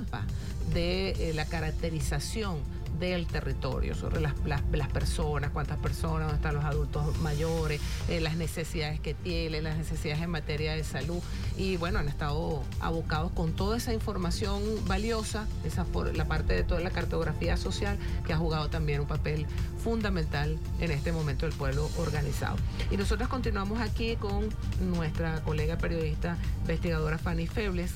mapa de la caracterización del territorio, sobre las personas, cuántas personas, dónde están los adultos mayores, las necesidades que tienen, las necesidades en materia de salud. Y bueno, han estado abocados con toda esa información valiosa, la parte de toda la cartografía social, que ha jugado también un papel fundamental en este momento del pueblo organizado. Y nosotros continuamos aquí con nuestra colega periodista investigadora Fanny Febles,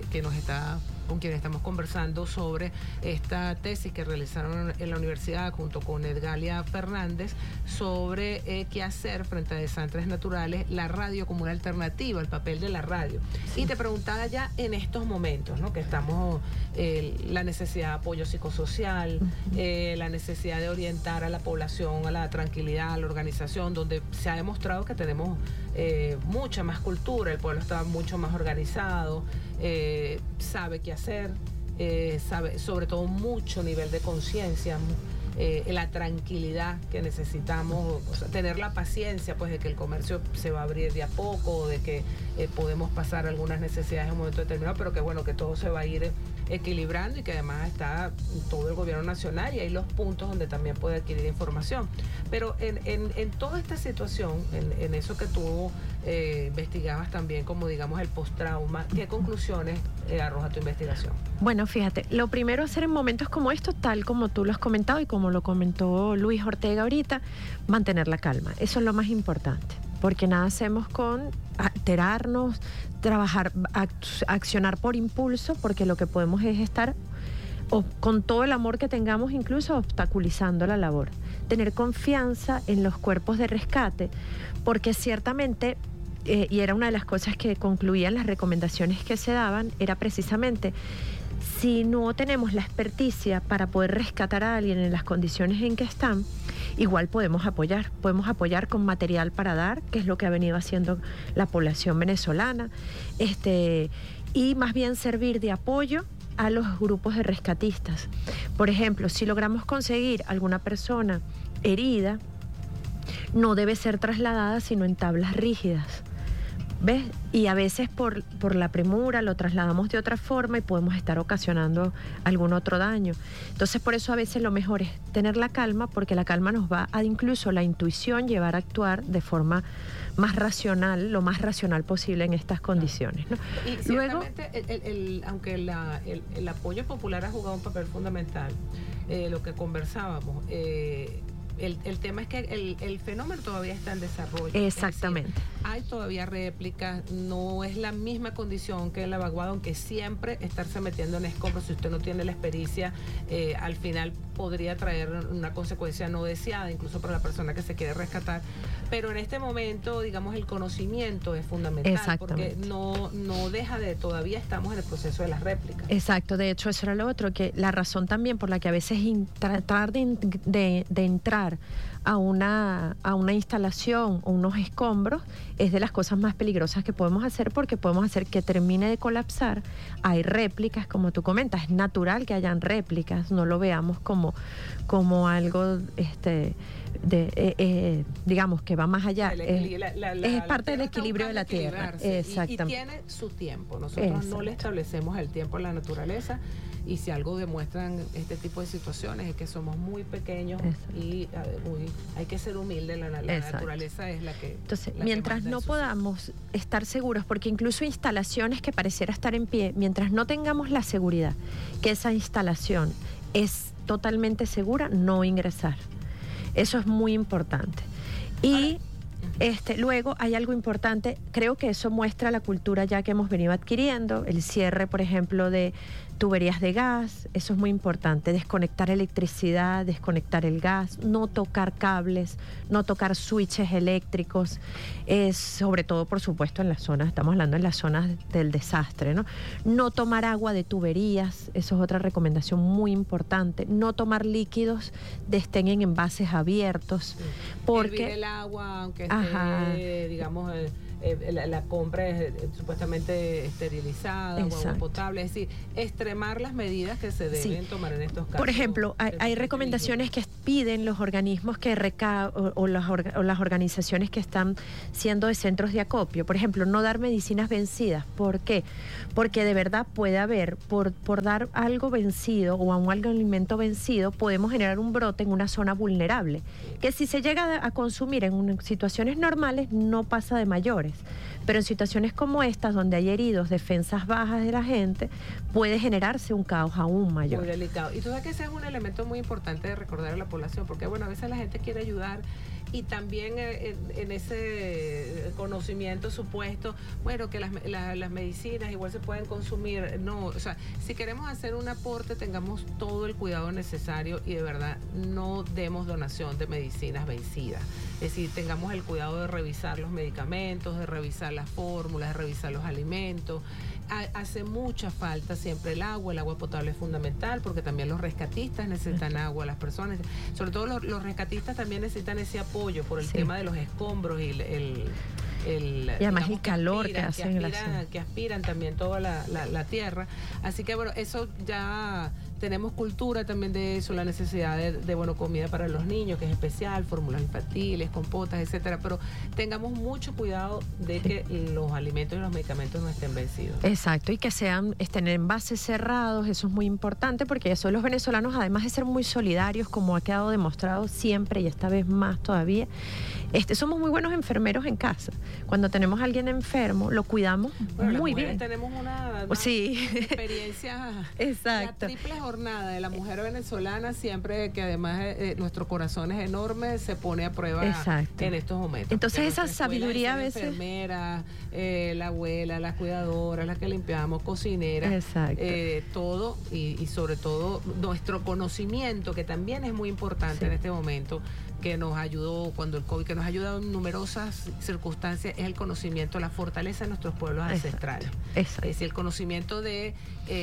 con quien estamos conversando sobre esta tesis que realizaron en la universidad junto con Edgalia Fernández sobre qué hacer frente a desastres naturales, la radio como una alternativa, el papel de la radio. Sí. Y te preguntaba ya en estos momentos, ¿no?, que estamos, la necesidad de apoyo psicosocial, la necesidad de orientar a la población a la tranquilidad, a la organización, donde se ha demostrado que tenemos mucha más cultura, el pueblo está mucho más organizado, sabe qué hacer, sabe sobre todo mucho nivel de conciencia, la tranquilidad que necesitamos, o sea, tener la paciencia pues de que el comercio se va a abrir de a poco, de que podemos pasar algunas necesidades en un momento determinado, pero que bueno, que todo se va a ir equilibrando y que además está todo el gobierno nacional y hay los puntos donde también puede adquirir información. Pero en toda esta situación, en eso que tú investigabas también como digamos el post-trauma, ¿qué conclusiones arroja tu investigación? Bueno, fíjate, lo primero hacer en momentos como estos, tal como tú lo has comentado y como lo comentó Luis Ortega ahorita, mantener la calma. Eso es lo más importante, porque nada hacemos con alterarnos, trabajar, accionar por impulso, porque lo que podemos es estar con todo el amor que tengamos, incluso obstaculizando la labor. Tener confianza en los cuerpos de rescate, porque ciertamente, y era una de las cosas que concluían las recomendaciones que se daban, era precisamente, si no tenemos la experticia para poder rescatar a alguien en las condiciones en que están, igual podemos apoyar con material para dar, que es lo que ha venido haciendo la población venezolana, y más bien servir de apoyo a los grupos de rescatistas. Por ejemplo, si logramos conseguir alguna persona herida, no debe ser trasladada sino en tablas rígidas, ¿ves? Y a veces por la premura lo trasladamos de otra forma y podemos estar ocasionando algún otro daño. Entonces, por eso a veces lo mejor es tener la calma, porque la calma nos va a incluso la intuición llevar a actuar de forma más racional, lo más racional posible en estas condiciones, ¿no? Y ciertamente, aunque el apoyo popular ha jugado un papel fundamental, lo que conversábamos, el tema es que el fenómeno todavía está en desarrollo. Exactamente. Es decir, hay todavía réplicas, no es la misma condición que la vaguada, aunque siempre estarse metiendo en escombros, si usted no tiene la experiencia, al final podría traer una consecuencia no deseada, incluso para la persona que se quiere rescatar. Pero en este momento, digamos, el conocimiento es fundamental, porque no deja de, todavía estamos en el proceso de las réplicas. Exacto, de hecho eso era lo otro, que la razón también por la que a veces tratar de entrar a una instalación o unos escombros es de las cosas más peligrosas que podemos hacer, porque podemos hacer que termine de colapsar. Hay réplicas, como tú comentas, es natural que hayan réplicas, no lo veamos como algo digamos que va más allá, es parte del equilibrio de la tierra. Exactamente. Y tiene su tiempo, nosotros no le establecemos el tiempo a la naturaleza, y si algo demuestran este tipo de situaciones es que somos muy pequeños. Exacto. Y hay que ser humilde, la naturaleza es la que... Entonces, mientras no podamos estar seguros, porque incluso instalaciones que pareciera estar en pie, mientras no tengamos la seguridad que esa instalación es totalmente segura, no ingresar. Eso es muy importante. Y luego hay algo importante, creo que eso muestra la cultura ya que hemos venido adquiriendo, el cierre, por ejemplo, de tuberías de gas, eso es muy importante, desconectar electricidad, desconectar el gas, no tocar cables, no tocar switches eléctricos, sobre todo, por supuesto, en las zonas, estamos hablando en las zonas del desastre, ¿no? No tomar agua de tuberías, eso es otra recomendación muy importante, no tomar líquidos estén en envases abiertos, porque... Hervir el agua, aunque esté, digamos... la compra es supuestamente esterilizada o agua potable, es decir, extremar las medidas que se deben tomar en estos casos. Por ejemplo, hay recomendaciones que piden los organismos que o las organizaciones que están siendo de centros de acopio. Por ejemplo, no dar medicinas vencidas. ¿Por qué? Porque de verdad puede haber, por dar algo vencido o a un alimento vencido, podemos generar un brote en una zona vulnerable, que si se llega a consumir en situaciones normales no pasa de mayores, pero en situaciones como estas, donde hay heridos, defensas bajas de la gente, puede generarse un caos aún mayor. Muy delicado. Y tú sabes que ese es un elemento muy importante de recordar a la población, porque bueno, a veces la gente quiere ayudar y también en ese conocimiento supuesto, bueno, que las medicinas igual se pueden consumir. No, o sea, si queremos hacer un aporte, tengamos todo el cuidado necesario y de verdad no demos donación de medicinas vencidas. Es decir, tengamos el cuidado de revisar los medicamentos, de revisar las fórmulas, de revisar los alimentos. Hace mucha falta siempre el agua potable es fundamental, porque también los rescatistas necesitan agua, las personas, sobre todo los rescatistas también necesitan ese apoyo por el tema de los escombros y y además el calor que hacen que aspiran también toda la tierra. Así que bueno, eso ya tenemos cultura también de eso, la necesidad de bueno, comida para los niños, que es especial, fórmulas infantiles, compotas, etcétera, pero tengamos mucho cuidado de que los alimentos y los medicamentos no estén vencidos. Exacto, y que estén en envases cerrados, eso es muy importante, porque eso los venezolanos, además de ser muy solidarios, como ha quedado demostrado siempre y esta vez más todavía, somos muy buenos enfermeros en casa. Cuando tenemos a alguien enfermo, lo cuidamos muy bien. Tenemos una experiencia, exacto. La triple jornada de la mujer venezolana, siempre que además nuestro corazón es enorme, se pone a prueba en estos momentos. Entonces esa sabiduría a veces... enfermera, la abuela, las cuidadoras, las que limpiamos, cocineras, todo y sobre todo nuestro conocimiento, que también es muy importante en este momento, que nos ayudó cuando el COVID, que nos ha ayudado en numerosas circunstancias, es el conocimiento, la fortaleza de nuestros pueblos ancestrales. Es decir, el conocimiento de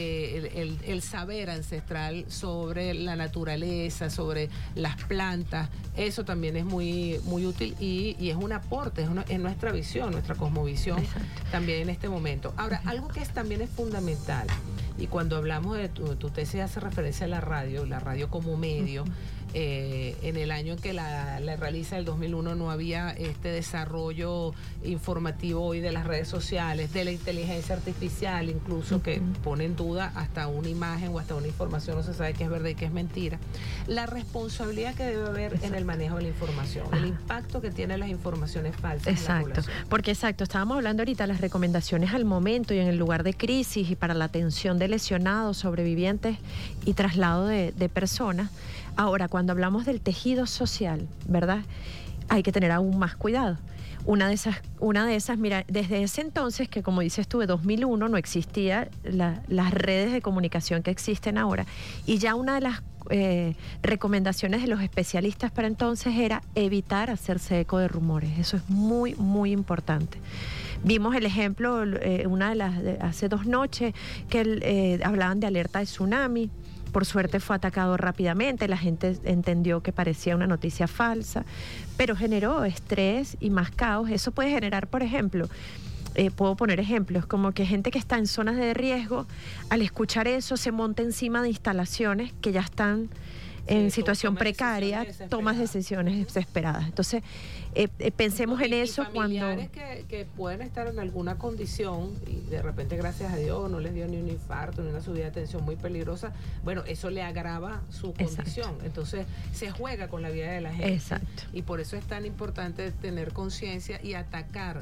el saber ancestral sobre la naturaleza, sobre las plantas, eso también es muy, muy útil y es un aporte, es nuestra visión, nuestra cosmovisión también en este momento. Ahora, algo que también es fundamental, y cuando hablamos de tu tesis hace referencia a la radio como medio. En el año en que la realiza, el 2001, no había este desarrollo informativo hoy de las redes sociales, de la inteligencia artificial, incluso que pone en duda hasta una imagen o hasta una información, no se sabe qué es verdad y qué es mentira. La responsabilidad que debe haber en el manejo de la información, el impacto que tienen las informaciones falsas en la población. Porque estábamos hablando ahorita de las recomendaciones al momento y en el lugar de crisis y para la atención de lesionados, sobrevivientes y traslado de personas. Ahora, cuando hablamos del tejido social, ¿verdad? Hay que tener aún más cuidado. Una de esas, mira, desde ese entonces, que como dices tú, de 2001, no existía las redes de comunicación que existen ahora. Y ya una de las recomendaciones de los especialistas para entonces era evitar hacerse eco de rumores. Eso es muy, muy importante. Vimos el ejemplo, una de las hace 2 noches, que hablaban de alerta de tsunami. Por suerte fue atacado rápidamente, la gente entendió que parecía una noticia falsa, pero generó estrés y más caos. Eso puede generar, por ejemplo, puedo poner ejemplos, como que gente que está en zonas de riesgo, al escuchar eso se monta encima de instalaciones que ya están en situación precaria, tomas decisiones desesperadas. Entonces, pensemos en eso cuando... que pueden estar en alguna condición y de repente, gracias a Dios, no les dio ni un infarto, ni una subida de tensión muy peligrosa, bueno, eso le agrava su condición. Entonces, se juega con la vida de la gente. Y por eso es tan importante tener conciencia y atacar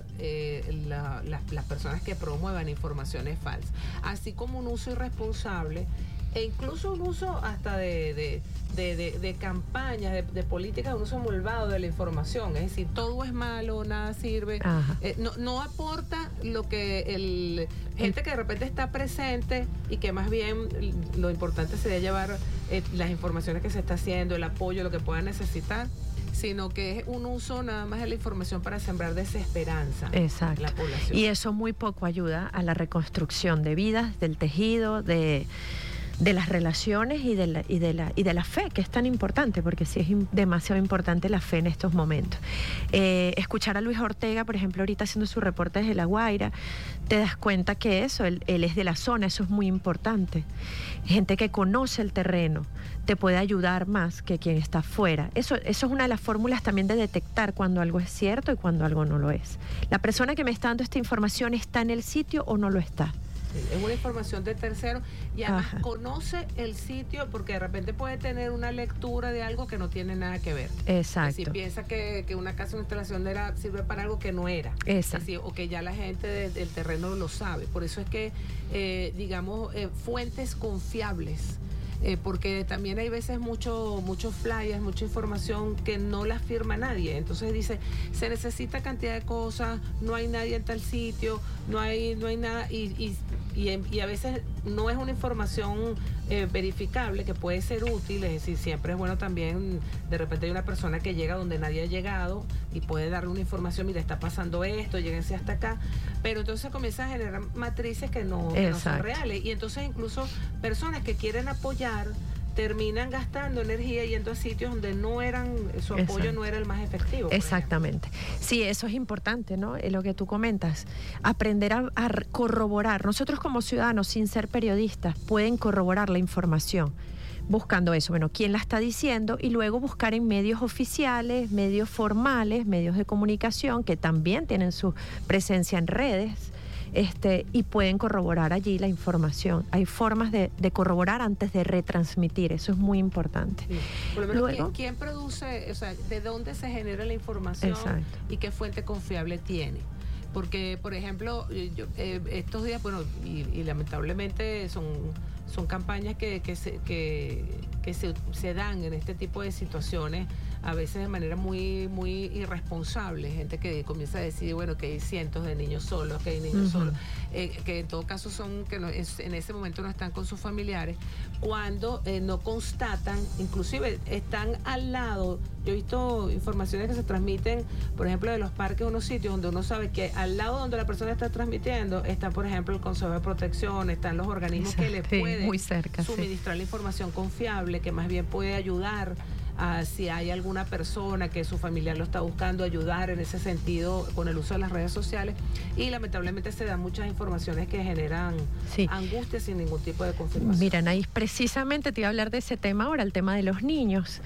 las personas que promuevan informaciones falsas. Así como un uso irresponsable e incluso un uso hasta de campañas, de políticas, un uso malvado de la información. Es decir, todo es malo, nada sirve, no aporta lo que gente que de repente está presente y que más bien lo importante sería llevar las informaciones que se está haciendo, el apoyo, lo que puedan necesitar, sino que es un uso nada más de la información para sembrar desesperanza en la población. Y eso muy poco ayuda a la reconstrucción de vidas, del tejido, de de las relaciones y de la fe, que es tan importante, porque sí es demasiado importante la fe en estos momentos. Escuchar a Luis Ortega, por ejemplo, ahorita haciendo su reporte desde La Guaira, te das cuenta que él es de la zona, eso es muy importante. Gente que conoce el terreno te puede ayudar más que quien está afuera. Eso es una de las fórmulas también de detectar cuando algo es cierto y cuando algo no lo es. La persona que me está dando esta información está en el sitio o no lo está. Sí, es una información de tercero y además conoce el sitio, porque de repente puede tener una lectura de algo que no tiene nada que ver. Exacto. Si piensa que una casa o una instalación sirve para algo que no era. Exacto. Es decir, o que ya la gente del terreno lo sabe. Por eso es que, fuentes confiables. Porque también hay veces muchos flyers, mucha información que no la firma nadie. Entonces dice, se necesita cantidad de cosas, no hay nadie en tal sitio, no hay nada, y a veces no es una información verificable, que puede ser útil. Es decir, siempre es bueno también, de repente hay una persona que llega donde nadie ha llegado y puede darle una información, mira, está pasando esto, lléguense hasta acá, pero entonces comienza a generar matrices que no son reales, y entonces incluso personas que quieren apoyar terminan gastando energía yendo a sitios donde su apoyo no era el más efectivo. Exactamente. Sí, eso es importante, ¿no? Lo que tú comentas, aprender a corroborar. Nosotros como ciudadanos, sin ser periodistas, pueden corroborar la información buscando eso, bueno, quién la está diciendo, y luego buscar en medios oficiales, medios formales, medios de comunicación que también tienen su presencia en redes. Y pueden corroborar allí la información. Hay formas de corroborar antes de retransmitir, eso es muy importante. Sí. Por lo menos, luego, ¿quién produce, de dónde se genera la información? Exacto. Y qué fuente confiable tiene? Porque, por ejemplo, estos días, bueno, y lamentablemente son campañas que se dan en este tipo de situaciones, a veces de manera muy, muy irresponsable. Gente que comienza a decir, bueno, que hay cientos de niños solos, que hay niños solos, que en todo caso en ese momento no están con sus familiares, cuando no constatan, inclusive están al lado. Yo he visto informaciones que se transmiten, por ejemplo, de los parques, unos sitios donde uno sabe que al lado donde la persona está transmitiendo está, por ejemplo, el Consejo de Protección, están los organismos que le pueden muy cerca, suministrar la información confiable, que más bien puede ayudar a, si hay alguna persona que su familiar lo está buscando, ayudar en ese sentido con el uso de las redes sociales. Y lamentablemente se dan muchas informaciones que generan angustia sin ningún tipo de confirmación. Mira, Anaís, precisamente te iba a hablar de ese tema ahora, el tema de los niños,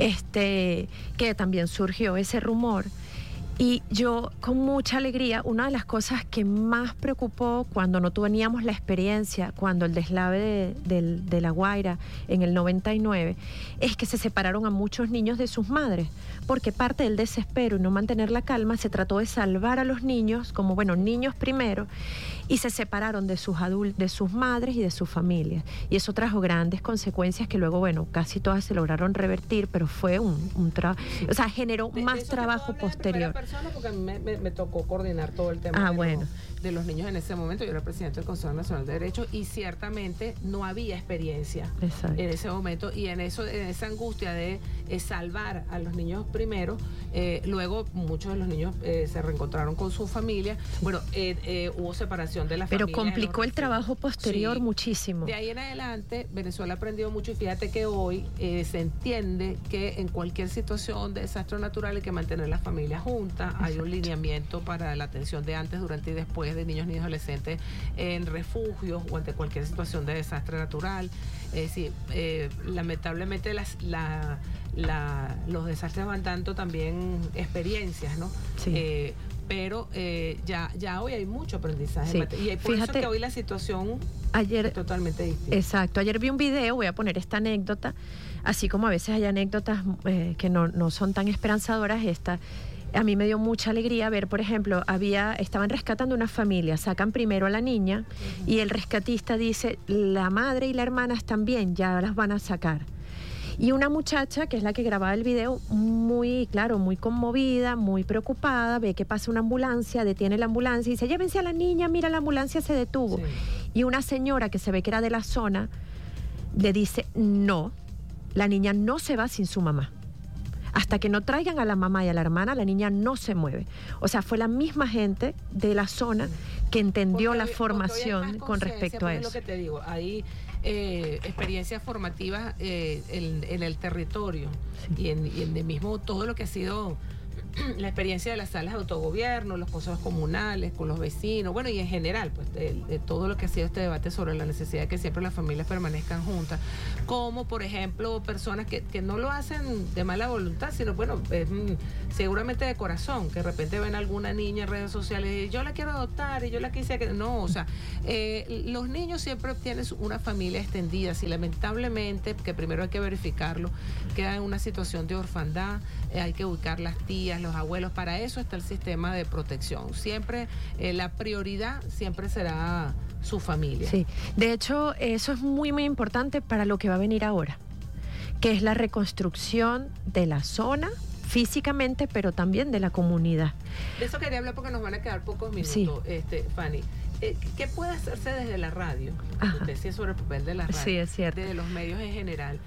que también surgió ese rumor. Y yo, con mucha alegría, una de las cosas que más preocupó cuando no teníamos la experiencia, cuando el deslave de La Guaira en el 99, es que se separaron a muchos niños de sus madres, porque parte del desespero y no mantener la calma, se trató de salvar a los niños, como, bueno, niños primero, y se separaron de sus madres y de sus familias. Y eso trajo grandes consecuencias que luego, bueno, casi todas se lograron revertir, pero fue un trabajo, o sea, generó más trabajo posterior. Porque a mí me tocó coordinar todo el tema de los niños en ese momento. Yo era presidente del Consejo Nacional de Derechos y ciertamente no había experiencia en ese momento, y en esa angustia de salvar a los niños primero, luego muchos de los niños se reencontraron con su familia. Bueno, hubo separación de la familia. Pero complicó el trabajo posterior muchísimo. De ahí en adelante Venezuela ha aprendido mucho, y fíjate que hoy se entiende que en cualquier situación de desastre natural hay que mantener las familias juntas. Hay un lineamiento para la atención de antes, durante y después de niños y adolescentes en refugios o ante cualquier situación de desastre natural. Es decir, lamentablemente los desastres van dando también experiencias, ¿no? Sí. Pero ya hoy hay mucho aprendizaje. Y por eso que hoy la situación es totalmente distinta. Exacto. Ayer vi un video, voy a poner esta anécdota, así como a veces hay anécdotas que no son tan esperanzadoras. A mí me dio mucha alegría ver, por ejemplo, estaban rescatando una familia, sacan primero a la niña y el rescatista dice, la madre y la hermana están bien, ya las van a sacar. Y una muchacha, que es la que grababa el video, muy conmovida, muy preocupada, ve que pasa una ambulancia, detiene la ambulancia y dice, llévense a la niña, mira, la ambulancia se detuvo. Sí. Y una señora que se ve que era de la zona, le dice, no, la niña no se va sin su mamá. Hasta que no traigan a la mamá y a la hermana, la niña no se mueve. O sea, fue la misma gente de la zona que entendió la formación con respecto a eso. Es lo que te digo, ahí experiencias formativas en el territorio y en el mismo todo lo que ha sido la experiencia de las salas de autogobierno, los consejos comunales, con los vecinos, bueno, y en general, pues, de todo lo que ha sido este debate sobre la necesidad de que siempre las familias permanezcan juntas, como, por ejemplo, personas que no lo hacen de mala voluntad, sino, bueno, seguramente de corazón, que de repente ven a alguna niña en redes sociales y yo la quiero adoptar y yo la quise, no, o sea, los niños siempre tienen una familia extendida, si lamentablemente, que primero hay que verificarlo, queda en una situación de orfandad, hay que ubicar las tías, los abuelos, para eso está el sistema de protección. Siempre la prioridad siempre será su familia. Sí, de hecho eso es muy muy importante para lo que va a venir ahora, que es la reconstrucción de la zona físicamente, pero también de la comunidad. De eso quería hablar porque nos van a quedar pocos minutos, sí. Fanny. ¿Qué puede hacerse desde la radio? Usted decía sobre el papel de la radio, sí, es cierto. Desde los medios en general.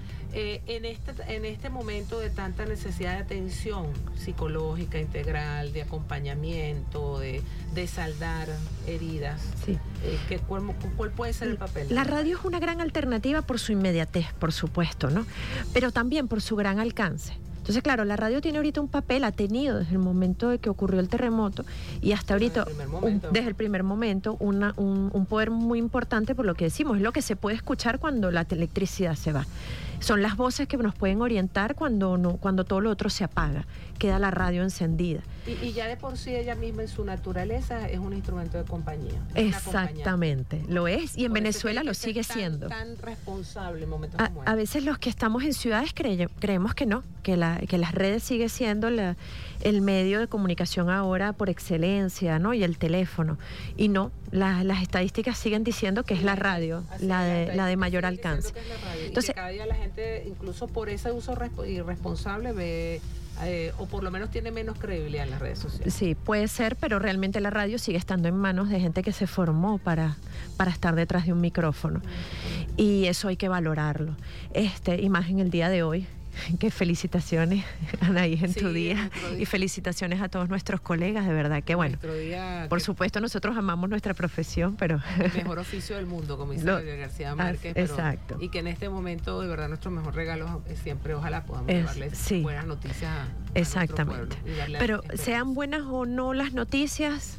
En este momento de tanta necesidad de atención psicológica integral, de acompañamiento, de saldar heridas, sí. ¿Cuál puede ser el papel? La radio es una gran alternativa por su inmediatez, por supuesto, ¿no? Pero también por su gran alcance. Entonces, claro, la radio tiene ahorita un papel, ha tenido desde el momento de que ocurrió el terremoto y hasta ahorita, desde el primer momento, un poder muy importante por lo que decimos, es lo que se puede escuchar cuando la electricidad se va. Son las voces que nos pueden orientar cuando todo lo otro se apaga, queda la radio encendida. Y ya de por sí ella misma en su naturaleza es un instrumento de compañía. Exactamente, lo es, y en Venezuela lo sigue siendo. Tan responsable en momentos como a veces los que estamos en ciudades creemos que no, que las redes sigue siendo el medio de comunicación ahora por excelencia, ¿no? Y el teléfono. Y no, las estadísticas siguen diciendo que es la radio, la de mayor alcance. Entonces, y que cada día la gente, incluso por ese uso irresponsable, ve o por lo menos tiene menos credibilidad en las redes sociales. Sí, puede ser, pero realmente la radio sigue estando en manos de gente que se formó para estar detrás de un micrófono. Y eso hay que valorarlo. Y más en el día de hoy. Que felicitaciones, Anaís, en tu día, y felicitaciones a todos nuestros colegas, de verdad que bueno, por supuesto nosotros amamos nuestra profesión, pero el mejor oficio del mundo, como dice Gabriel García Márquez, exacto. Y que en este momento de verdad nuestro mejor regalo es siempre, ojalá podamos llevarles buenas noticias a exactamente, pero sean buenas o no las noticias,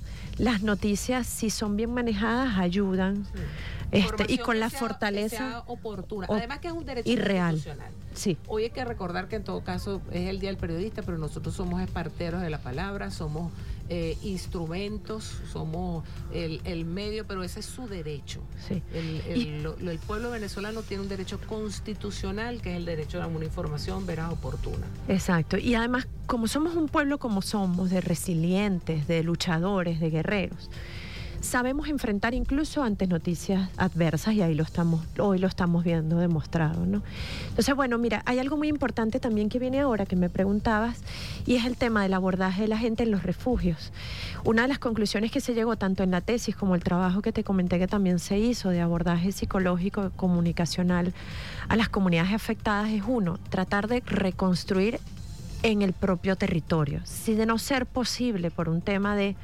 si son bien manejadas ayudan. Y con la fortaleza que sea oportuna, además que es un derecho constitucional. Sí. Hoy hay que recordar que en todo caso es el Día del Periodista, pero nosotros somos parteros de la palabra, somos instrumentos, somos el medio, pero ese es su derecho. Sí. El pueblo venezolano tiene un derecho constitucional, que es el derecho a una información veraz, oportuna. Exacto, y además como somos un pueblo como somos, de resilientes, de luchadores, de guerreros, sabemos enfrentar incluso ante noticias adversas y hoy lo estamos viendo demostrado, ¿no? Entonces, bueno, mira, hay algo muy importante también que viene ahora que me preguntabas y es el tema del abordaje de la gente en los refugios. Una de las conclusiones que se llegó tanto en la tesis como el trabajo que te comenté que también se hizo de abordaje psicológico, comunicacional a las comunidades afectadas es tratar de reconstruir en el propio territorio. Si de no ser posible por un tema de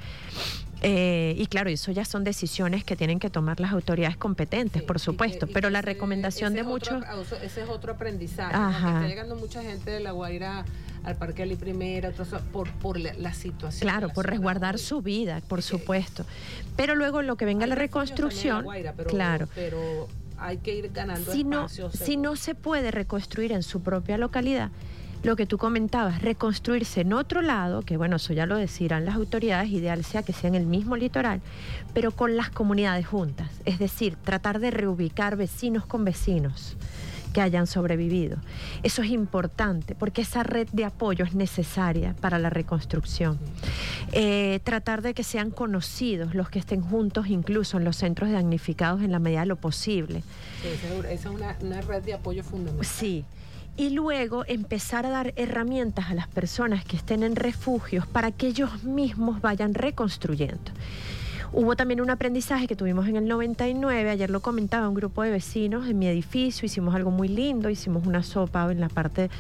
y claro, eso ya son decisiones que tienen que tomar las autoridades competentes, por supuesto, pero la recomendación de muchos... Ese es otro aprendizaje, ¿no? Que está llegando mucha gente de La Guaira al Parque Ali Primera, por la situación. Claro, por resguardar su vida, por supuesto. Pero luego lo que venga la reconstrucción, pero hay que ir ganando espacios. Si no se puede reconstruir en su propia localidad, lo que tú comentabas, reconstruirse en otro lado, que bueno, eso ya lo decidirán las autoridades, ideal sea que sea en el mismo litoral, pero con las comunidades juntas, es decir, tratar de reubicar vecinos con vecinos que hayan sobrevivido. Eso es importante porque esa red de apoyo es necesaria para la reconstrucción. Tratar de que sean conocidos los que estén juntos incluso en los centros de damnificados en la medida de lo posible. Sí, esa es una red de apoyo fundamental. Sí. Y luego empezar a dar herramientas a las personas que estén en refugios para que ellos mismos vayan reconstruyendo. Hubo también un aprendizaje que tuvimos en el 99, ayer lo comentaba un grupo de vecinos en mi edificio, hicimos algo muy lindo, hicimos una sopa en la parte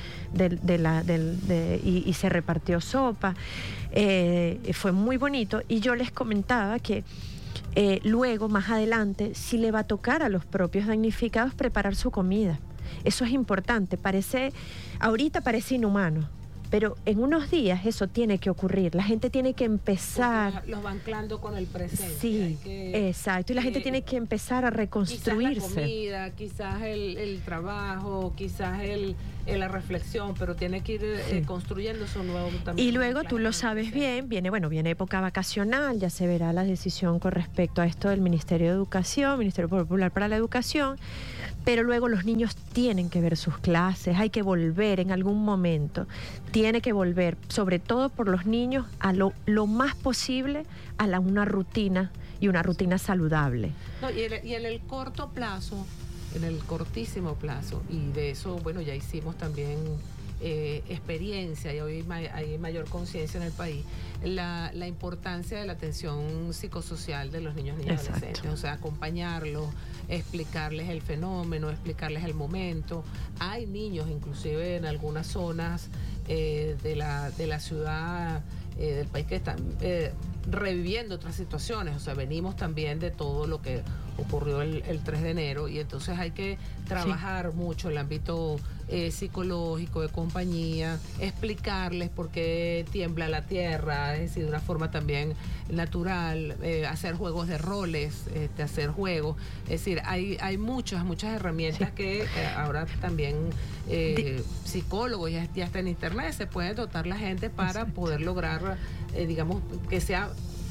y se repartió sopa, fue muy bonito y yo les comentaba que Luego, más adelante, sí le va a tocar a los propios damnificados preparar su comida. Eso es importante. Ahorita parece inhumano, pero en unos días eso tiene que ocurrir. La gente tiene que empezar... Porque los va anclando con el presente. Sí, exacto. Y la gente tiene que empezar a reconstruirse. Quizás la comida, quizás el trabajo, quizás la reflexión, pero tiene que ir construyendo su nuevo también. Y luego tú lo sabes bien, viene época vacacional, ya se verá la decisión con respecto a esto del Ministerio de Educación, Ministerio Popular para la Educación, pero luego los niños tienen que ver sus clases, hay que volver en algún momento, tiene que volver, sobre todo por los niños, a lo más posible a una rutina y una rutina saludable. No, y en el corto plazo, en el cortísimo plazo, y de eso, bueno, ya hicimos también experiencia y hoy hay mayor conciencia en el país, la importancia de la atención psicosocial de los niños y adolescentes, o sea, acompañarlos, explicarles el fenómeno, explicarles el momento. Hay niños, inclusive en algunas zonas de la ciudad, del país, que están reviviendo otras situaciones, o sea, venimos también de todo lo que ocurrió el 3 de enero y entonces hay que trabajar mucho el ámbito psicológico, de compañía, explicarles por qué tiembla la tierra, es decir, de una forma también natural, hacer juegos de roles, hacer juegos, es decir, hay muchas herramientas que ahora también psicólogos ya está en internet, se puede dotar la gente para poder lograr, digamos, que sea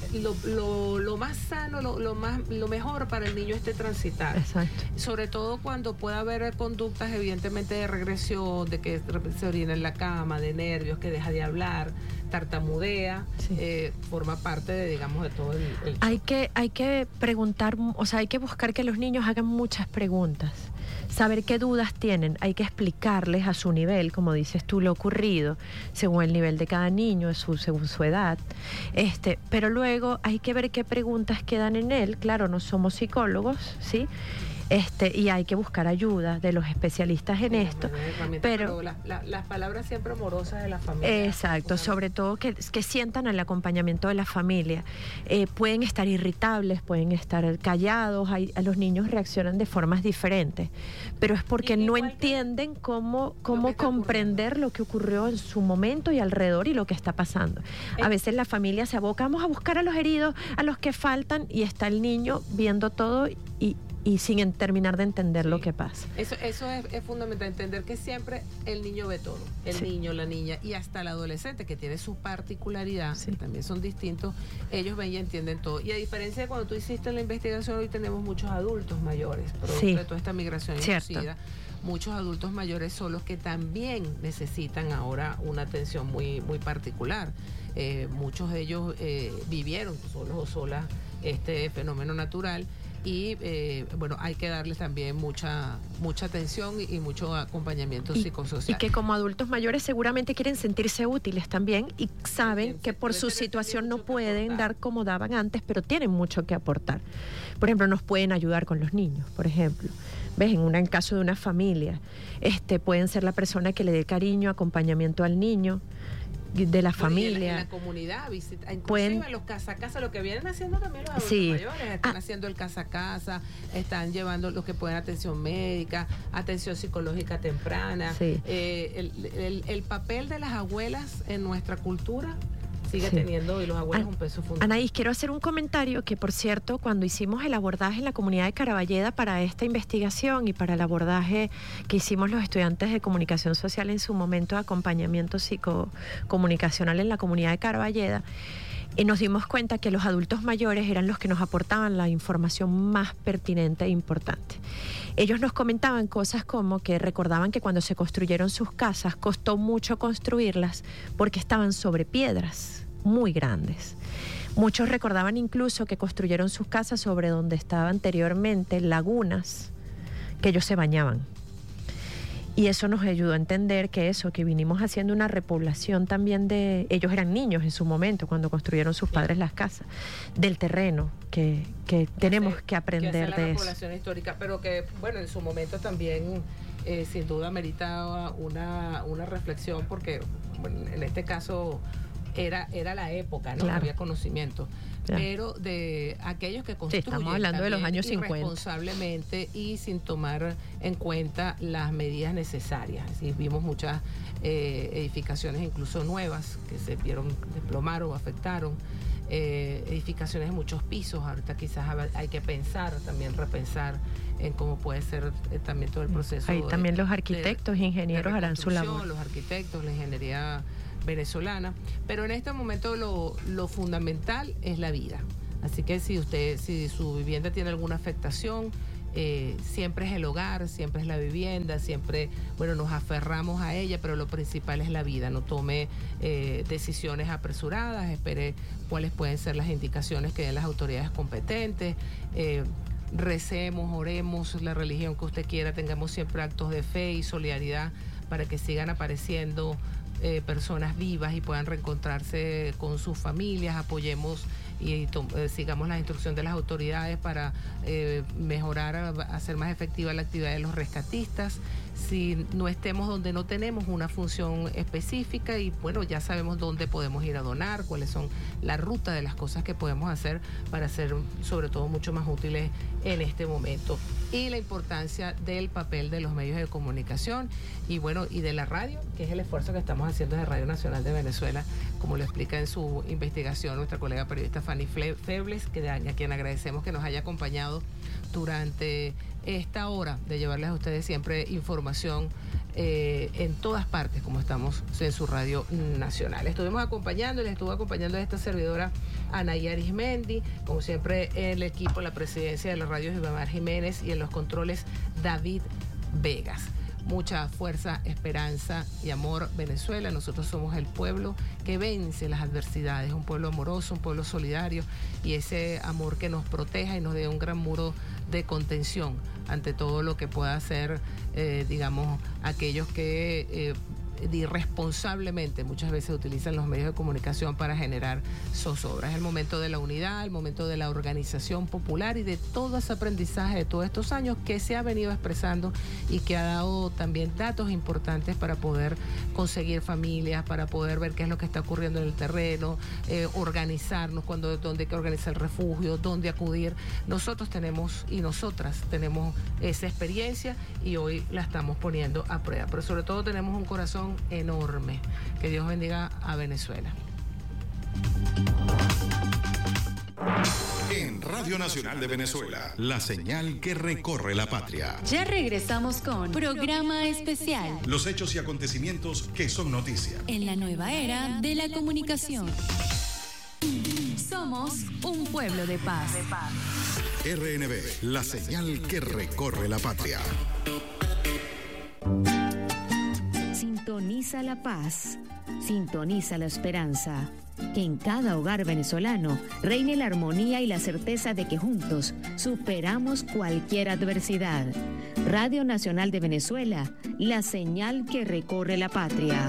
lo más sano, lo mejor para el niño transitar. Exacto. Sobre todo cuando pueda haber conductas evidentemente de regresión, de que se orina en la cama, de nervios, que deja de hablar, tartamudea, forma parte de, digamos, de todo el hay que preguntar, o sea, hay que buscar que los niños hagan muchas preguntas, saber qué dudas tienen, hay que explicarles a su nivel, como dices tú, lo ocurrido, según el nivel de cada niño, según su edad, pero luego hay que ver qué preguntas quedan en él. Claro, no somos psicólogos, ¿sí? Y hay que buscar ayuda de los especialistas en esto, pero las palabras siempre amorosas de la familia. Exacto, sobre todo que sientan el acompañamiento de la familia. Pueden estar irritables, pueden estar callados, los niños reaccionan de formas diferentes, pero es porque no entienden cómo comprender lo que ocurrió en su momento y alrededor y lo que está pasando. A veces la familia se aboca, vamos a buscar a los heridos, a los que faltan, y está el niño viendo todo y sin terminar de entender lo que pasa. Eso es fundamental, entender que siempre el niño ve todo, el niño, la niña y hasta el adolescente, que tiene su particularidad, que también son distintos, ellos ven y entienden todo. Y a diferencia de cuando tú hiciste la investigación, hoy tenemos muchos adultos mayores, producto de toda esta migración inducida. Muchos adultos mayores son los que también necesitan ahora una atención muy, muy particular. Muchos de ellos vivieron solos o solas este fenómeno natural. Y bueno, hay que darles también mucha atención y mucho acompañamiento psicosocial. Y que como adultos mayores seguramente quieren sentirse útiles también y saben que por su situación no pueden dar como daban antes, pero tienen mucho que aportar. Por ejemplo, nos pueden ayudar con los niños, por ejemplo. ¿Ves? En caso de una familia, pueden ser la persona que le dé cariño, acompañamiento al niño, de la familia. En la comunidad, inclusive en los casa a casa, lo que vienen haciendo también los adultos mayores, están haciendo el casa a casa, están llevando los que pueden atención médica, atención psicológica temprana. El papel de las abuelas en nuestra cultura sigue teniendo, y los abuelos, un peso fundamental. Anaís, quiero hacer un comentario que, por cierto, cuando hicimos el abordaje en la comunidad de Caraballeda para esta investigación y para el abordaje que hicimos los estudiantes de comunicación social en su momento de acompañamiento psicocomunicacional en la comunidad de Caraballeda, nos dimos cuenta que los adultos mayores eran los que nos aportaban la información más pertinente e importante. Ellos nos comentaban cosas como que recordaban que cuando se construyeron sus casas costó mucho construirlas porque estaban sobre piedras muy grandes. Muchos recordaban incluso que construyeron sus casas sobre donde estaban anteriormente lagunas que ellos se bañaban. Y eso nos ayudó a entender que vinimos haciendo una repoblación también ellos eran niños en su momento cuando construyeron sus padres las casas, del terreno, que tenemos que aprender de eso. Repoblación histórica, pero que, bueno, en su momento también sin duda meritaba una reflexión, porque bueno, en este caso era la época, ¿no? Claro. Había conocimiento. Claro. Pero de aquellos que construyen, Sí, estamos hablando de los años 50. irresponsablemente y sin tomar en cuenta las medidas necesarias. Sí, vimos muchas edificaciones incluso nuevas que se vieron desplomar o afectaron. Edificaciones de muchos pisos. Ahorita quizás hay que pensar, también repensar en cómo puede ser también todo el proceso. Ahí también los arquitectos, ingenieros harán su labor. Los arquitectos, la ingeniería venezolana, pero en este momento lo fundamental es la vida. Así que si su vivienda tiene alguna afectación, siempre es el hogar, siempre es la vivienda, siempre, bueno, nos aferramos a ella, pero lo principal es la vida. No tome decisiones apresuradas, espere cuáles pueden ser las indicaciones que den las autoridades competentes. Recemos, oremos, la religión que usted quiera, tengamos siempre actos de fe y solidaridad para que sigan apareciendo personas vivas y puedan reencontrarse con sus familias. Apoyemos y sigamos la instrucción de las autoridades para mejorar, hacer más efectiva la actividad de los rescatistas. Si no estemos donde no tenemos una función específica, y bueno, ya sabemos dónde podemos ir a donar, cuáles son la ruta de las cosas que podemos hacer para ser sobre todo mucho más útiles en este momento. Y la importancia del papel de los medios de comunicación y bueno, y de la radio, que es el esfuerzo que estamos haciendo desde Radio Nacional de Venezuela, como lo explica en su investigación nuestra colega periodista Fanny Febles, a quien agradecemos que nos haya acompañado durante esta hora de llevarles a ustedes siempre información en todas partes, como estamos en su Radio Nacional. Estuvimos acompañando, les estuvo acompañando a esta servidora Anaya Arismendi, como siempre en el equipo, la presidencia de la radio Gilbermar Jiménez y en los controles David Vegas. Mucha fuerza, esperanza y amor, Venezuela. Nosotros somos el pueblo que vence las adversidades, un pueblo amoroso, un pueblo solidario, y ese amor que nos proteja y nos dé un gran muro de contención ante todo lo que pueda hacer, digamos, aquellos que irresponsablemente muchas veces utilizan los medios de comunicación para generar zozobra. Es el momento de la unidad, el momento de la organización popular y de todo ese aprendizaje de todos estos años que se ha venido expresando y que ha dado también datos importantes para poder conseguir familias, para poder ver qué es lo que está ocurriendo en el terreno, organizarnos, dónde hay que organizar el refugio, dónde acudir. Nosotros tenemos y nosotras tenemos esa experiencia y hoy la estamos poniendo a prueba, pero sobre todo tenemos un corazón enorme. Que Dios bendiga a Venezuela. En Radio Nacional de Venezuela, la señal que recorre la patria. Ya regresamos con Programa Especial. Los hechos y acontecimientos que son noticia. En la nueva era de la comunicación. Somos un pueblo de paz. RNB, la señal que recorre la patria. Sintoniza la paz, sintoniza la esperanza. Que en cada hogar venezolano reine la armonía y la certeza de que juntos superamos cualquier adversidad. Radio Nacional de Venezuela, la señal que recorre la patria.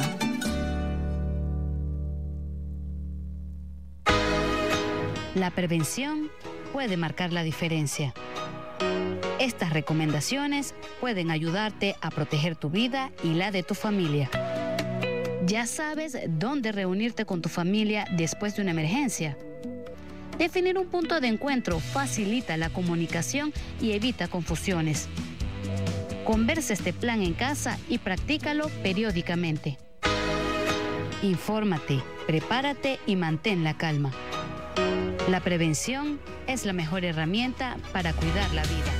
La prevención puede marcar la diferencia. Estas recomendaciones pueden ayudarte a proteger tu vida y la de tu familia. ¿Ya sabes dónde reunirte con tu familia después de una emergencia? Definir un punto de encuentro facilita la comunicación y evita confusiones. Conversa este plan en casa y practícalo periódicamente. Infórmate, prepárate y mantén la calma. La prevención es la mejor herramienta para cuidar la vida.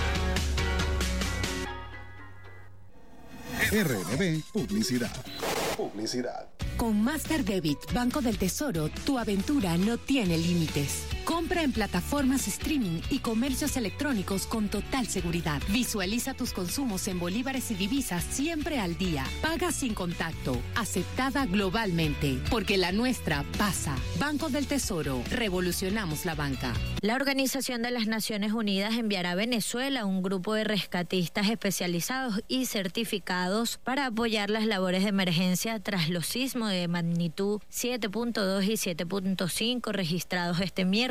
RNB Publicidad. Con Master Debit Banco del Tesoro, tu aventura no tiene límites. Compra en plataformas streaming y comercios electrónicos con total seguridad. Visualiza tus consumos en bolívares y divisas siempre al día. Paga sin contacto. Aceptada globalmente. Porque la nuestra pasa. Banco del Tesoro. Revolucionamos la banca. La Organización de las Naciones Unidas enviará a Venezuela un grupo de rescatistas especializados y certificados para apoyar las labores de emergencia tras los sismos de magnitud 7.2 y 7.5 registrados este miércoles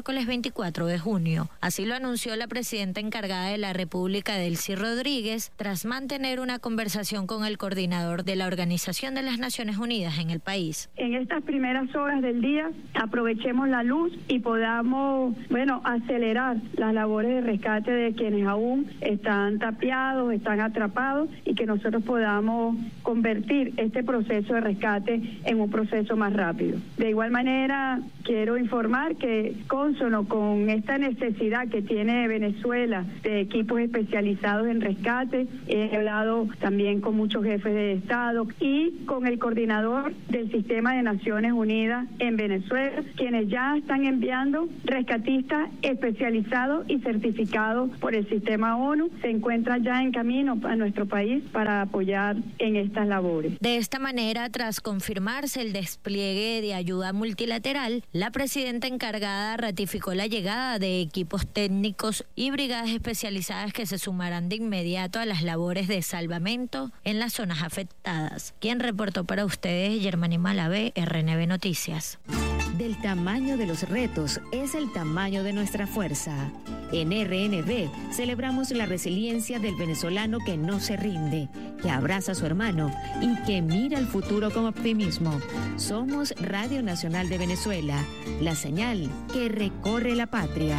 miércoles 24 de junio. Así lo anunció la presidenta encargada de la República, Delcy Rodríguez, tras mantener una conversación con el coordinador de la Organización de las Naciones Unidas en el país. En estas primeras horas del día aprovechemos la luz y podamos, acelerar las labores de rescate de quienes aún están tapiados, están atrapados, y que nosotros podamos convertir este proceso de rescate en un proceso más rápido. De igual manera, quiero informar que cónsono con esta necesidad que tiene Venezuela de equipos especializados en rescate, he hablado también con muchos jefes de Estado y con el coordinador del Sistema de Naciones Unidas en Venezuela, quienes ya están enviando rescatistas especializados y certificados por el sistema ONU. Se encuentran ya en camino a nuestro país para apoyar en estas labores. De esta manera, tras confirmarse el despliegue de ayuda multilateral, la presidenta encargada ratificó la llegada de equipos técnicos y brigadas especializadas que se sumarán de inmediato a las labores de salvamento en las zonas afectadas. Quien reportó para ustedes, Germany Malavé, RNB Noticias. Del tamaño de los retos es el tamaño de nuestra fuerza. En RNB celebramos la resiliencia del venezolano que no se rinde, que abraza a su hermano y que mira el futuro con optimismo. Somos Radio Nacional de Venezuela, la señal que recorre la patria.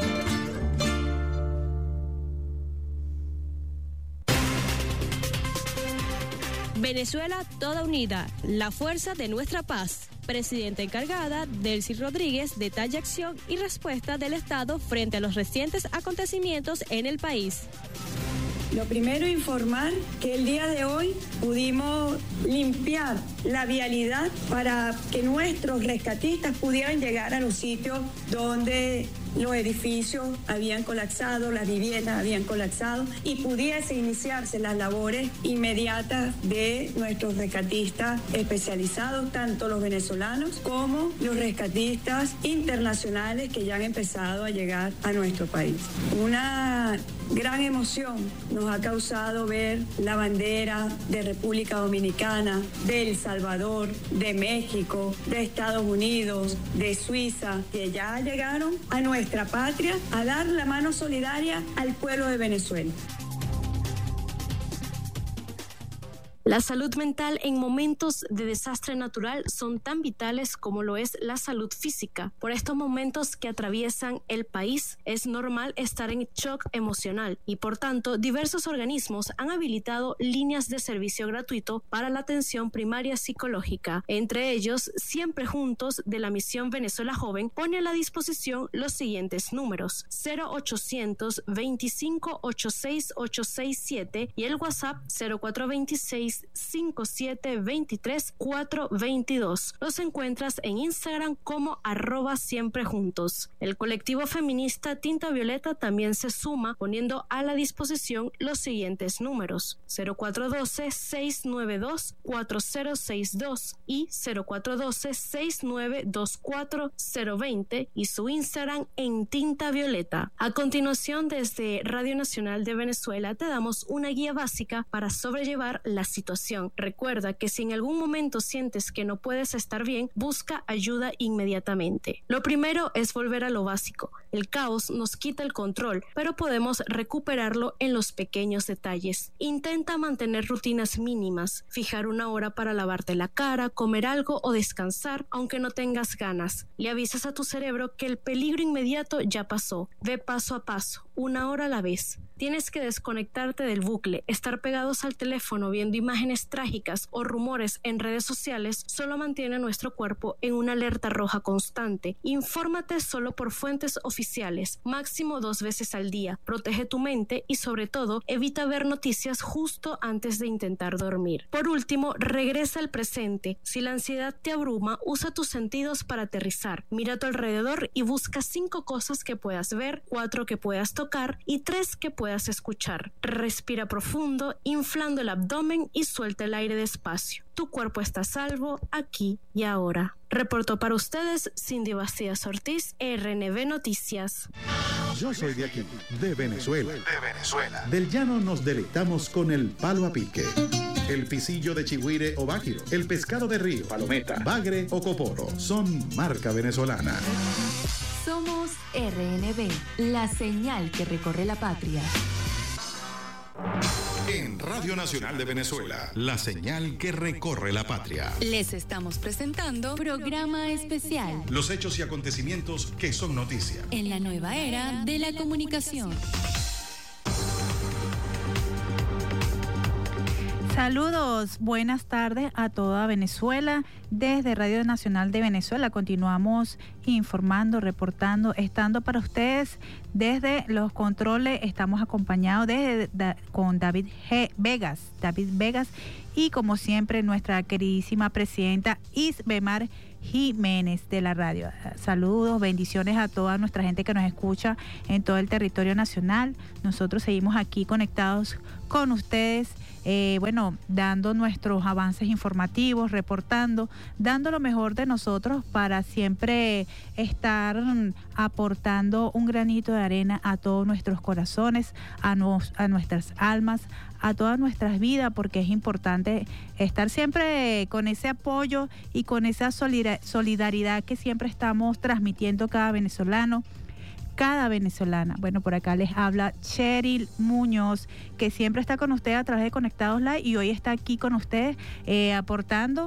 Venezuela toda unida, la fuerza de nuestra paz. Presidenta encargada, Delcy Rodríguez, detalla acción y respuesta del Estado frente a los recientes acontecimientos en el país. Lo primero, informar que el día de hoy pudimos limpiar la vialidad para que nuestros rescatistas pudieran llegar a los sitios donde los edificios habían colapsado, las viviendas habían colapsado y pudiese iniciarse las labores inmediatas de nuestros rescatistas especializados, tanto los venezolanos como los rescatistas internacionales que ya han empezado a llegar a nuestro país. Una gran emoción nos ha causado ver la bandera de República Dominicana, de El Salvador, de México, de Estados Unidos, de Suiza, que ya llegaron a nuestra patria a dar la mano solidaria al pueblo de Venezuela. La salud mental en momentos de desastre natural son tan vitales como lo es la salud física. Por estos momentos que atraviesan el país, es normal estar en shock emocional y, por tanto, diversos organismos han habilitado líneas de servicio gratuito para la atención primaria psicológica. Entre ellos, Siempre Juntos, de la Misión Venezuela Joven, pone a la disposición los siguientes números: 0800 25 86 867 y el WhatsApp 0426 5723 422. Los encuentras en Instagram como @siemprejuntos. El colectivo feminista Tinta Violeta también se suma, poniendo a la disposición los siguientes números: 0412 692 4062 y 0412 6924 020 y su Instagram en Tinta Violeta. A continuación, desde Radio Nacional de Venezuela te damos una guía básica para sobrellevar la situación. Recuerda que si en algún momento sientes que no puedes estar bien, busca ayuda inmediatamente. Lo primero es volver a lo básico. El caos nos quita el control, pero podemos recuperarlo en los pequeños detalles. Intenta mantener rutinas mínimas, fijar una hora para lavarte la cara, comer algo o descansar, aunque no tengas ganas. Le avisas a tu cerebro que el peligro inmediato ya pasó. Ve paso a paso, una hora a la vez. Tienes que desconectarte del bucle. Estar pegados al teléfono viendo imágenes trágicas o rumores en redes sociales solo mantiene nuestro cuerpo en una alerta roja constante. Infórmate solo por fuentes oficiales, máximo 2 veces al día. Protege tu mente y, sobre todo, evita ver noticias justo antes de intentar dormir. Por último, regresa al presente. Si la ansiedad te abruma, usa tus sentidos para aterrizar. Mira a tu alrededor y busca 5 cosas que puedas ver, 4 que puedas tocar y 3 que puedas escuchar. Respira profundo, inflando el abdomen y suelta el aire despacio. Tu cuerpo está a salvo aquí y ahora. Reportó para ustedes Cindy Bastidas Ortiz, RNB Noticias. Yo soy de aquí, de Venezuela. Del llano nos deleitamos con el palo a pique, el pisillo de chigüire o báquiro, el pescado de río, palometa, bagre o coporo. Son marca venezolana. Somos RNB, la señal que recorre la patria. En Radio Nacional de Venezuela, la señal que recorre la patria. Les estamos presentando Programa Especial. Los hechos y acontecimientos que son noticia. En la nueva era de la comunicación. Saludos, buenas tardes a toda Venezuela. Desde Radio Nacional de Venezuela continuamos informando, reportando, estando para ustedes desde los controles. Estamos acompañados con David Vegas y como siempre nuestra queridísima presidenta Isbemar Jiménez de la radio. Saludos, bendiciones a toda nuestra gente que nos escucha en todo el territorio nacional. Nosotros seguimos aquí conectados con ustedes, dando nuestros avances informativos, reportando, dando lo mejor de nosotros para siempre estar aportando un granito de arena a todos nuestros corazones, a nuestras almas, a todas nuestras vidas, porque es importante estar siempre con ese apoyo y con esa solidaridad que siempre estamos transmitiendo cada venezolana. Bueno, por acá les habla Cheryl Muñoz, que siempre está con ustedes a través de Conectados Live y hoy está aquí con ustedes aportando,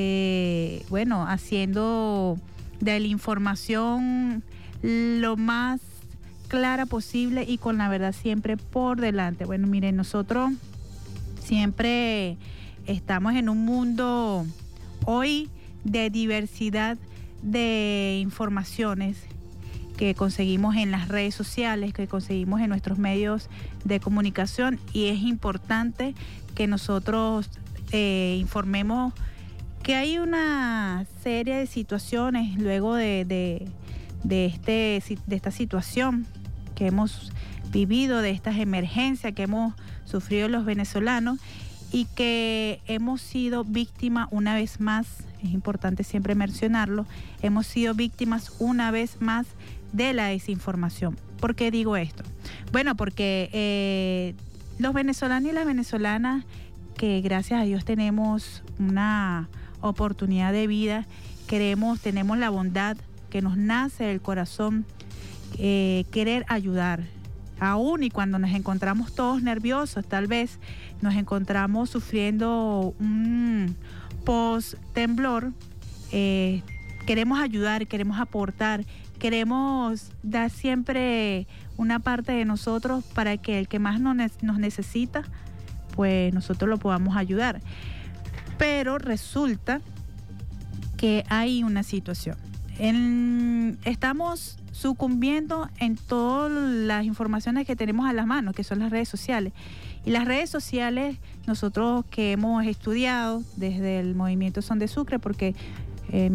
haciendo de la información lo más clara posible y con la verdad siempre por delante. Bueno, miren, nosotros siempre estamos en un mundo hoy de diversidad de informaciones que conseguimos en las redes sociales, que conseguimos en nuestros medios de comunicación, y es importante que nosotros informemos que hay una serie de situaciones luego de esta situación que hemos vivido, de estas emergencias que hemos sufrido los venezolanos y que hemos sido víctimas una vez más, es importante siempre mencionarlo, hemos sido víctimas una vez más de la desinformación. ¿Por qué digo esto? Bueno, porque los venezolanos y las venezolanas, que gracias a Dios tenemos una oportunidad de vida, tenemos la bondad que nos nace del corazón, querer ayudar, aún y cuando nos encontramos todos nerviosos, tal vez nos encontramos sufriendo un post-temblor, queremos ayudar, queremos aportar, queremos dar siempre una parte de nosotros para que el que más nos necesita, pues nosotros lo podamos ayudar. Pero resulta que hay una situación. Estamos sucumbiendo en todas las informaciones que tenemos a las manos, que son las redes sociales. Y las redes sociales, nosotros que hemos estudiado desde el movimiento Son de Sucre, porque en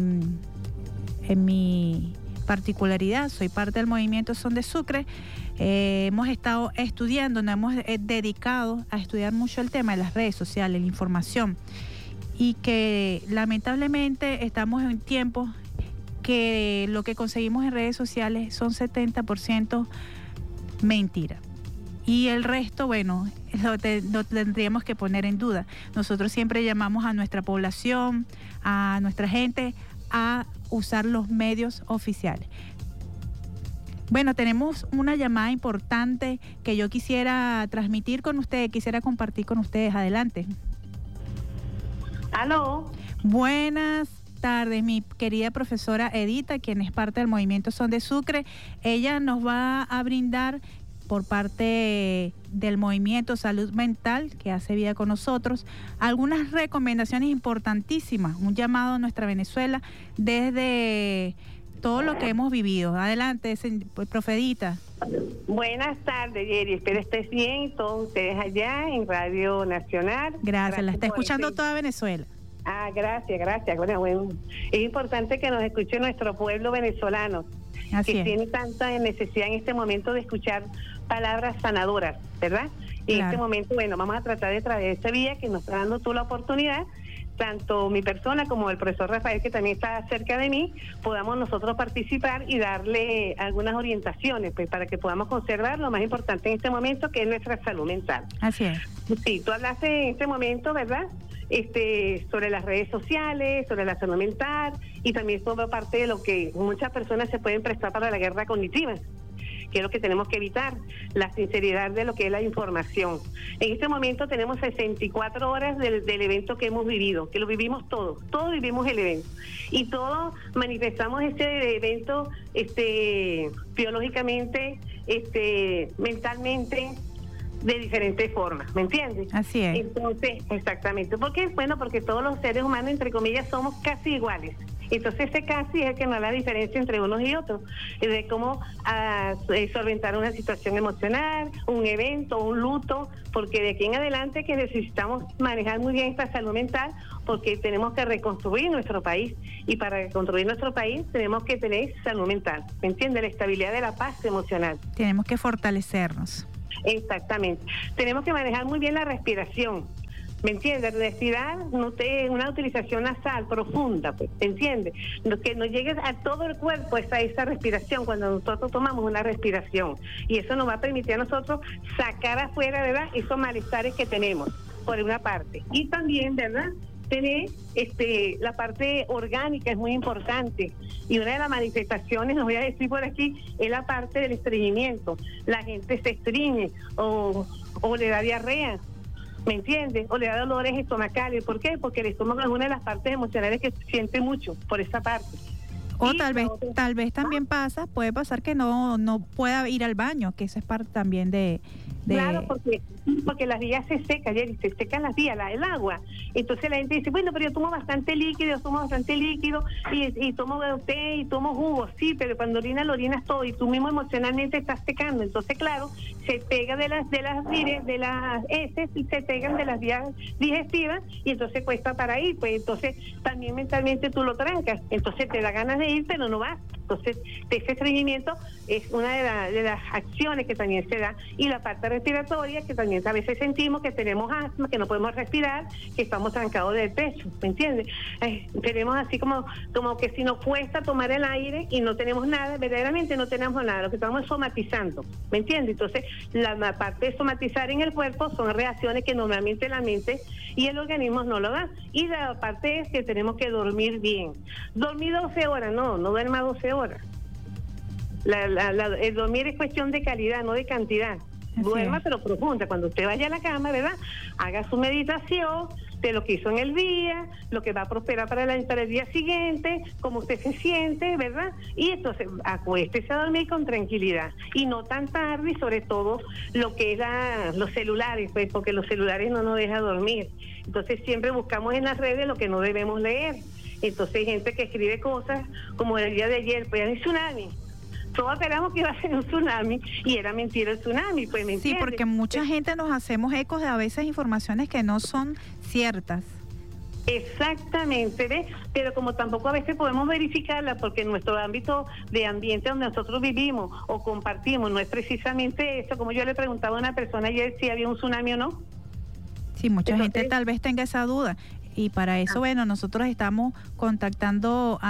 mi particularidad soy parte del movimiento Son de Sucre, hemos estado estudiando, nos hemos dedicado a estudiar mucho el tema de las redes sociales, la información, y que lamentablemente estamos en tiempos que lo que conseguimos en redes sociales son 70% mentira. Y el resto, bueno, lo tendríamos que poner en duda. Nosotros siempre llamamos a nuestra población, a nuestra gente, a usar los medios oficiales. Bueno, tenemos una llamada importante que yo quisiera transmitir con ustedes, quisiera compartir con ustedes. Adelante. ¿Aló? Buenas tardes, mi querida profesora Edita, quien es parte del movimiento Son de Sucre. Ella nos va a brindar, por parte del movimiento Salud Mental, que hace vida con nosotros, algunas recomendaciones importantísimas, un llamado a nuestra Venezuela desde todo lo que hemos vivido. Adelante, profe Edita. Buenas tardes, Yeri. Espero estés bien, todos ustedes allá en Radio Nacional. Gracias, la está escuchando toda Venezuela. Gracias. Bueno, es importante que nos escuche nuestro pueblo venezolano, que tiene tanta necesidad en este momento de escuchar palabras sanadoras, ¿verdad? Y en este momento, bueno, vamos a tratar de través de esta vía que nos está dando tú la oportunidad, tanto mi persona como el profesor Rafael, que también está cerca de mí, podamos nosotros participar y darle algunas orientaciones, pues, para que podamos conservar lo más importante en este momento, que es nuestra salud mental. Así es. Sí, tú hablaste en este momento, ¿verdad?, sobre las redes sociales, sobre la salud mental, y también forma parte de lo que muchas personas se pueden prestar para la guerra cognitiva, que es lo que tenemos que evitar, la sinceridad de lo que es la información. En este momento tenemos 64 horas del evento que hemos vivido, que lo vivimos todos vivimos el evento, y todos manifestamos este evento biológicamente, mentalmente, de diferentes formas, ¿me entiendes? Así es. Entonces, exactamente. ¿Por qué? Bueno, porque todos los seres humanos, entre comillas, somos casi iguales. Entonces ese casi es el que no da la diferencia entre unos y otros, de cómo solventar una situación emocional, un evento, un luto, porque de aquí en adelante que necesitamos manejar muy bien esta salud mental, porque tenemos que reconstruir nuestro país, y para reconstruir nuestro país tenemos que tener salud mental, ¿me entiendes? La estabilidad de la paz emocional. Tenemos que fortalecernos. Exactamente. Tenemos que manejar muy bien la respiración, ¿me entiendes? Respirar, una utilización nasal profunda, pues, ¿me entiendes? Que nos llegue a todo el cuerpo esa respiración cuando nosotros tomamos una respiración, y eso nos va a permitir a nosotros sacar afuera, ¿verdad?, esos malestares que tenemos, por una parte. Y también, ¿verdad?, tener la parte orgánica es muy importante, y una de las manifestaciones, les voy a decir por aquí, es la parte del estreñimiento. La gente se estreñe o le da diarrea, ¿me entiendes? O le da dolores estomacales. ¿Por qué? Porque el estómago es una de las partes emocionales que siente mucho por esa parte. O tal vez también puede pasar que no pueda ir al baño, que eso es parte también de... Claro, porque las vías se secan, se secan las vías, el agua. Entonces la gente dice, bueno, pero yo tomo bastante líquido, y tomo té y tomo jugo, sí, pero cuando lo orinas todo, y tú mismo emocionalmente estás secando. Entonces, claro, se pega de las heces, y se pegan de las vías digestivas, y entonces cuesta para ir, pues entonces también mentalmente tú lo trancas, entonces te da ganas de ir, pero no vas. Entonces, ese estreñimiento es una de las acciones que también se da, y la parte respiratoria, que también a veces sentimos que tenemos asma, que no podemos respirar, que estamos trancados del pecho, ¿me entiendes? Tenemos así como que si nos cuesta tomar el aire y no tenemos nada, verdaderamente no tenemos nada, lo que estamos es somatizando, ¿me entiendes? Entonces, la parte de somatizar en el cuerpo son reacciones que normalmente la mente y el organismo no lo da, y la parte es que tenemos que dormir bien. Dormir 12 horas, no duerma 12 horas. El dormir es cuestión de calidad, no de cantidad. Duerma, pero profunda. Cuando usted vaya a la cama, ¿verdad?, haga su meditación de lo que hizo en el día, lo que va a prosperar para el día siguiente, cómo usted se siente, ¿verdad? Y entonces acuéstese a dormir con tranquilidad, y no tan tarde, y sobre todo lo que es los celulares, pues, porque los celulares no nos dejan dormir. Entonces siempre buscamos en las redes lo que no debemos leer. Entonces hay gente que escribe cosas como el día de ayer, pues hay tsunami. Todos esperamos que iba a ser un tsunami, y era mentira el tsunami, pues, ¿me entiendes? Sí, porque mucha gente nos hacemos ecos de a veces informaciones que no son ciertas. Exactamente, ¿ves? Pero como tampoco a veces podemos verificarla, porque en nuestro ámbito de ambiente donde nosotros vivimos o compartimos no es precisamente eso. Como yo le preguntaba a una persona ayer si había un tsunami o no. Sí, mucha gente tal vez tenga esa duda. Y para eso, bueno, nosotros estamos contactándola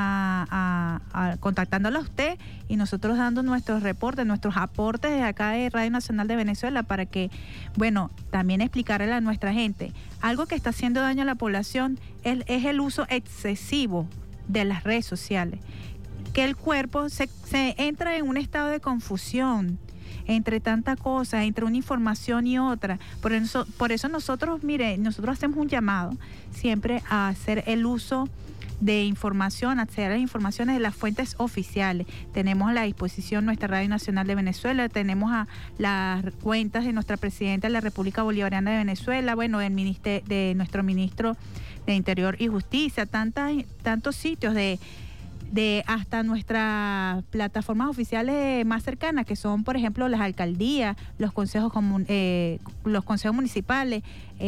a usted, y nosotros dando nuestros reportes, nuestros aportes de acá de Radio Nacional de Venezuela, para que, bueno, también explicarle a nuestra gente. Algo que está haciendo daño a la población es el uso excesivo de las redes sociales, que el cuerpo se entra en un estado de confusión entre tantas cosas, entre una información y otra. Por eso nosotros hacemos un llamado siempre a hacer el uso de información, acceder a las informaciones de las fuentes oficiales. Tenemos a la disposición nuestra Radio Nacional de Venezuela, tenemos a las cuentas de nuestra presidenta de la República Bolivariana de Venezuela, bueno, de nuestro ministro de Interior y Justicia, tantos sitios de hasta nuestras plataformas oficiales más cercanas, que son, por ejemplo, las alcaldías, los consejos municipales,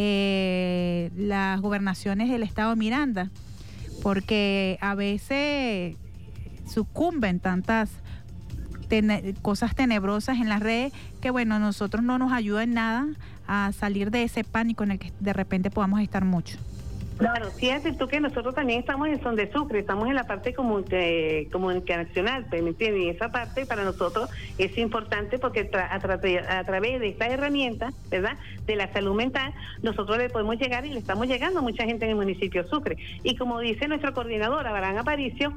las gobernaciones del estado de Miranda, porque a veces sucumben tantas cosas tenebrosas en las redes que, bueno, nosotros no nos ayuda en nada a salir de ese pánico en el que de repente podamos estar mucho. Claro, fíjate tú que nosotros también estamos en Son de Sucre, estamos en la parte comunicacional, ¿me entiendes? Y esa parte para nosotros es importante porque a través de esta herramienta, ¿verdad?, de la salud mental, nosotros le podemos llegar y le estamos llegando a mucha gente en el municipio de Sucre. Y como dice nuestro coordinador, Abraham Aparicio,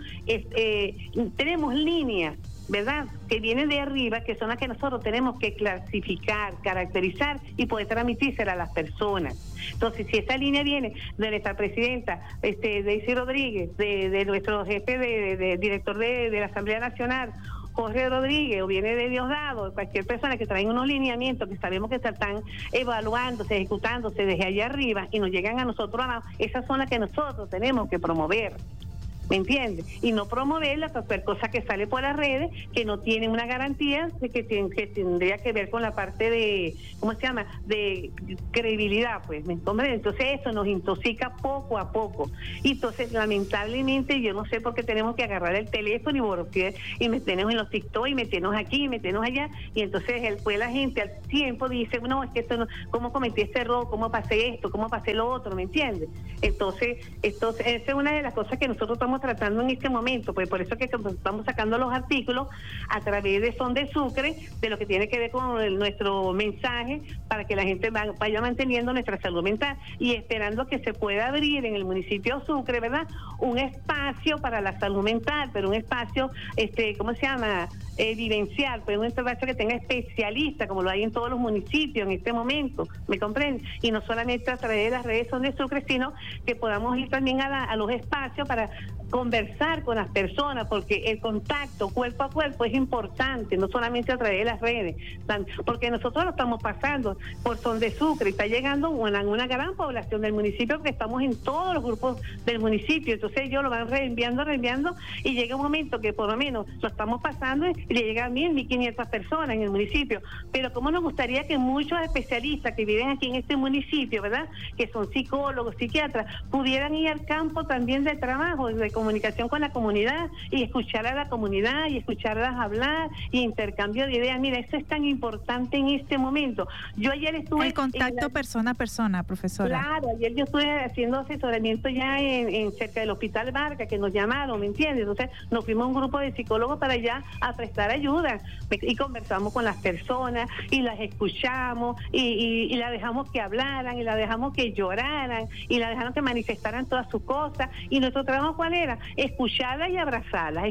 tenemos líneas, ¿verdad?, que vienen de arriba, que son las que nosotros tenemos que clasificar, caracterizar y poder transmitírsela a las personas. Entonces, si esa línea viene de nuestra presidenta, Daisy Rodríguez, de nuestro jefe de director de la Asamblea Nacional, Jorge Rodríguez, o viene de Diosdado, cualquier persona que trae unos lineamientos que sabemos que se están evaluándose, ejecutándose desde allá arriba y nos llegan a nosotros abajo, esas son las que nosotros tenemos que promover. ¿Me entiendes? Y no promoverla, cualquier cosa que sale por las redes, que no tiene una garantía de que tendría que ver con la parte de, ¿cómo se llama?, de credibilidad, pues, ¿me entiendes? Entonces eso nos intoxica poco a poco. Y entonces, lamentablemente, yo no sé por qué tenemos que agarrar el teléfono y meternos en los TikTok y meternos aquí y meternos allá, y entonces después la gente al tiempo dice, no, es que esto no, ¿cómo cometí este error? ¿Cómo pasé esto? ¿Cómo pasé lo otro? ¿Me entiendes? Entonces, esa es una de las cosas que nosotros estamos tratando en este momento, pues por eso que estamos sacando los artículos a través de Son de Sucre, de lo que tiene que ver con nuestro mensaje, para que la gente vaya manteniendo nuestra salud mental y esperando que se pueda abrir en el municipio de Sucre, ¿verdad?, un espacio para la salud mental, pero un espacio, ¿cómo se llama?, vivencial, pues un espacio que tenga especialistas, como lo hay en todos los municipios en este momento, ¿me comprenden? Y no solamente a través de las redes Son de Sucre, sino que podamos ir también a los espacios para conversar con las personas, porque el contacto cuerpo a cuerpo es importante, no solamente a través de las redes, porque nosotros lo estamos pasando por Son de Sucre, está llegando una gran población del municipio, porque estamos en todos los grupos del municipio, entonces ellos lo van reenviando, y llega un momento que por lo menos lo estamos pasando y le llegan 1.500 personas en el municipio, pero como nos gustaría que muchos especialistas que viven aquí en este municipio, ¿verdad?, que son psicólogos, psiquiatras, pudieran ir al campo también de trabajo, de comunicación con la comunidad, y escuchar a la comunidad y escucharlas hablar y intercambio de ideas. Mira, eso es tan importante en este momento. Yo ayer estuve... El contacto persona a persona, profesora. Claro, ayer yo estuve haciendo asesoramiento ya en cerca del Hospital Barca, que nos llamaron, ¿me entiendes? Entonces nos fuimos un grupo de psicólogos para allá a prestar ayuda y conversamos con las personas y las escuchamos y las dejamos que hablaran y las dejamos que lloraran y las dejamos que manifestaran todas sus cosas. Y nuestro trabajo, ¿cuál era? Escucharlas y abrazarlas